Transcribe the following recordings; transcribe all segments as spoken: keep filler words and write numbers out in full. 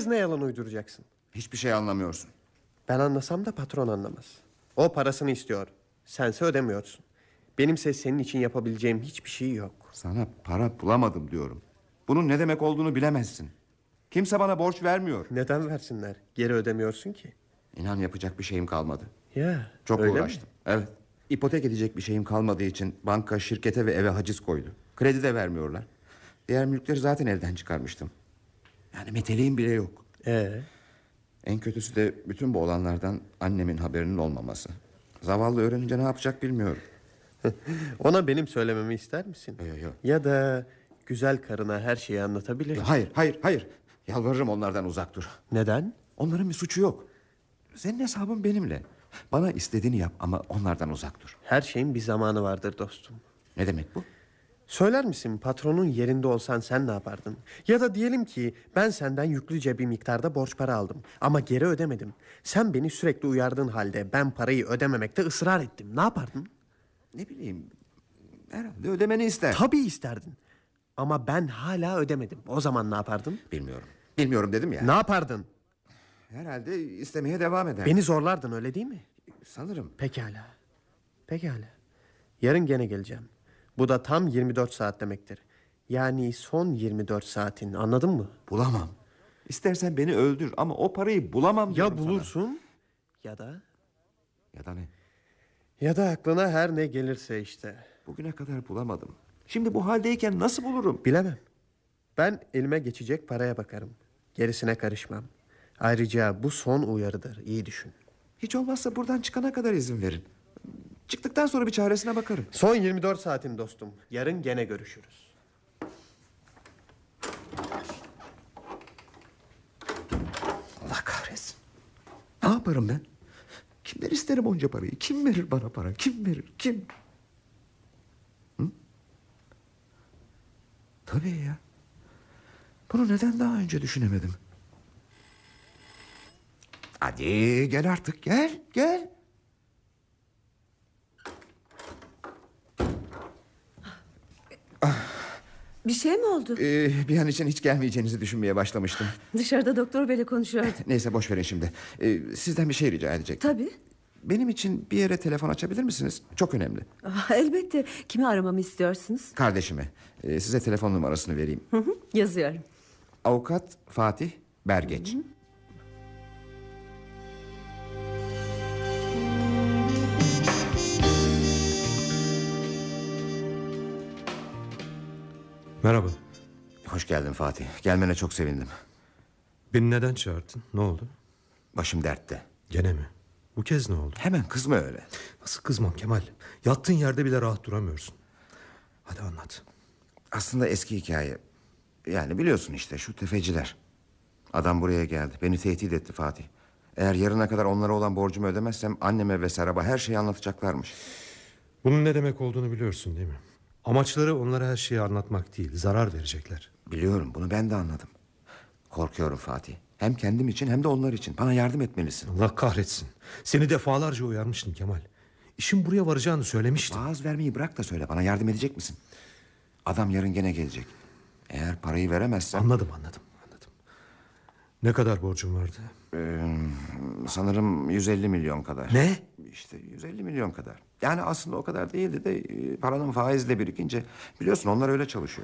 kez ne yalan uyduracaksın? Hiçbir şey anlamıyorsun. Ben anlasam da patron anlamaz. O parasını istiyor. Sense ödemiyorsun. Benimse senin için yapabileceğim hiçbir şey yok. Sana para bulamadım diyorum. Bunun ne demek olduğunu bilemezsin. Kimse bana borç vermiyor. Neden versinler? Geri ödemiyorsun ki. İnan yapacak bir şeyim kalmadı. Ya, Çok öyle uğraştım. mi? Evet. İpotek edecek bir şeyim kalmadığı için banka şirkete ve eve haciz koydu. Kredi de vermiyorlar. Diğer mülkleri zaten elden çıkarmıştım. Yani meteliğim bile yok. Ee? En kötüsü de bütün bu olanlardan annemin haberinin olmaması. Zavallı öğrenince ne yapacak bilmiyorum. Ona benim söylememi ister misin? Yok yok. Ya da güzel karına her şeyi anlatabilir misin? Hayır hayır hayır. Yalvarırım onlardan uzak dur. Neden? Onların bir suçu yok. Senin hesabın benimle. Bana istediğini yap ama onlardan uzak dur. Her şeyin bir zamanı vardır dostum. Ne demek bu? Söyler misin, patronun yerinde olsan sen ne yapardın? Ya da diyelim ki ben senden yüklüce bir miktarda borç para aldım ama geri ödemedim. Sen beni sürekli uyardığın halde ben parayı ödememekte ısrar ettim. Ne yapardın? Ne bileyim. Herhalde ödemeni ister. Tabii isterdin. Ama ben hala ödemedim. O zaman ne yapardın? Bilmiyorum. Bilmiyorum dedim ya. Ne yapardın? Herhalde istemeye devam eder. Beni zorlardın, öyle değil mi? Sanırım. Pekala. Pekala. Yarın gene geleceğim. Bu da tam yirmi dört saat demektir. Yani son yirmi dört saatin, anladın mı? Bulamam. İstersen beni öldür ama o parayı bulamam diyorum Ya sana. bulursun ya da... Ya da ne? Ya da aklına her ne gelirse işte. Bugüne kadar bulamadım. Şimdi bu haldeyken nasıl bulurum? Bilemem. Ben elime geçecek paraya bakarım. Gerisine karışmam. Ayrıca bu son uyarıdır. İyi düşün. Hiç olmazsa buradan çıkana kadar izin verin. Çıktıktan sonra bir çaresine bakarım. Son yirmi dört saatin dostum. Yarın gene görüşürüz. Allah kahretsin. Ne yaparım ben? Kimden isterim onca parayı? Kim verir bana para? Kim verir? Kim? Hı? Tabii ya. Bunu neden daha önce düşünemedim? Hadi gel artık, gel gel. Bir şey mi oldu? Ee, bir an için hiç gelmeyeceğinizi düşünmeye başlamıştım. Dışarıda doktor beyle konuşuyordu. Neyse boş verin şimdi. Ee, sizden bir şey rica edecektim. Tabii. Benim için bir yere telefon açabilir misiniz? Çok önemli. Ah, elbette. Kimi aramamı istiyorsunuz? Kardeşime. Ee, size telefon numarasını vereyim. Hı hı, yazıyorum. Avukat Fatih Bergeç. Hı hı. Merhaba. Hoş geldin Fatih. Gelmene çok sevindim. Beni neden çağırdın? Ne oldu? Başım dertte. Gene mi? Bu kez ne oldu? Hemen kızma öyle. Nasıl kızmam Kemal? Yattığın yerde bile rahat duramıyorsun. Hadi anlat. Aslında eski hikaye. Yani biliyorsun işte şu tefeciler. Adam buraya geldi. Beni tehdit etti Fatih. Eğer yarına kadar onlara olan borcumu ödemezsem anneme ve Serap'a her şeyi anlatacaklarmış. Bunun ne demek olduğunu biliyorsun değil mi? Amaçları onlara her şeyi anlatmak değil, zarar verecekler. Biliyorum, bunu ben de anladım. Korkuyorum Fatih. Hem kendim için hem de onlar için. Bana yardım etmelisin. Allah kahretsin. Seni defalarca uyarmıştım Kemal. İşin buraya varacağını söylemiştim. Vaaz vermeyi bırak da söyle. Bana yardım edecek misin? Adam yarın gene gelecek. Eğer parayı veremezsem... Anladım anladım anladım. Ne kadar borcum vardı? Ee, sanırım yüz elli milyon kadar. Ne? İşte yüz elli milyon kadar. Yani aslında o kadar değildi de e, paranın faizle birikince... Biliyorsun onlar öyle çalışıyor.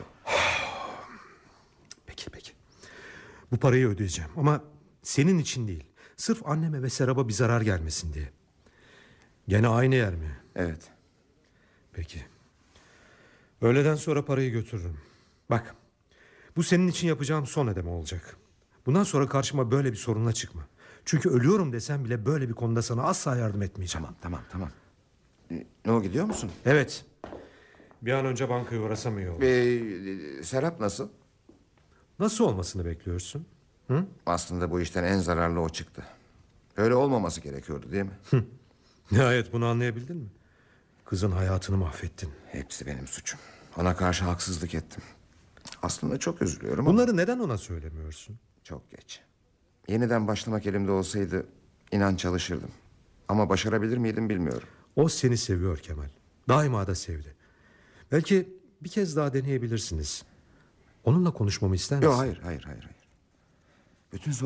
Peki peki. Bu parayı ödeyeceğim ama senin için değil. Sırf anneme ve Serap'a bir zarar gelmesin diye. Gene aynı yer mi? Evet. Peki. Öğleden sonra parayı götürürüm. Bak, bu senin için yapacağım son ödeme olacak. Bundan sonra karşıma böyle bir sorunla çıkma. Çünkü ölüyorum desem bile böyle bir konuda sana asla yardım etmeyeceğim. Tamam tamam tamam. E, ne o, gidiyor musun? Evet. Bir an önce bankaya uğrasam iyi olur. Ee, Serap nasıl? Nasıl olmasını bekliyorsun? Hı? Aslında bu işten en zararlı o çıktı. Öyle olmaması gerekiyordu değil mi? Nihayet bunu anlayabildin mi? Kızın hayatını mahvettin. Hepsi benim suçum. Ona karşı haksızlık ettim. Aslında çok üzülüyorum Bunları ama... neden ona söylemiyorsun? Çok geç. Yeniden başlamak elimde olsaydı inan çalışırdım. Ama başarabilir miydim bilmiyorum. O seni seviyor Kemal. Daima da sevdi. Belki bir kez daha deneyebilirsiniz. Onunla konuşmamı ister misin? Yok hayır hayır hayır. hayır. Bütün